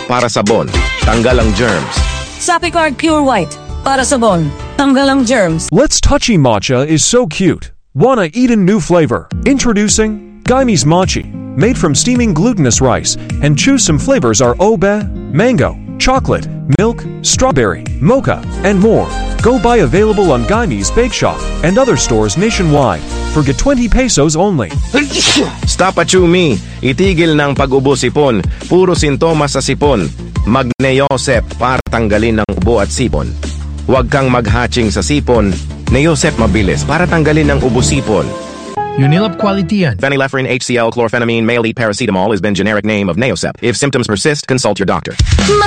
para sabon, tanggal ang germs. Sapicard Pure White, para sabon, tanggal ang germs. Let's Touchy Matcha is so cute. Wanna eat a new flavor? Introducing Gaimis Mochi. Made from steaming glutinous rice, and choose some flavors are obe, mango, chocolate, milk, strawberry, mocha, and more. Go buy available on Gaimis Bake Shop and other stores nationwide. Forget 20 pesos only. Stop at Chumi. Itigil ng pag-ubo sipon. Puro sintomas sa sipon. Mag-Neosep para tanggalin ng ubo at sipon. Huwag kang mag-hatching sa sipon. Neosep mabilis para tanggalin ng ubo sipon. Unilab quality yan. Phenylephrine HCl chlorphenamine male paracetamol has been generic name of Neosep. If symptoms persist, consult your doctor.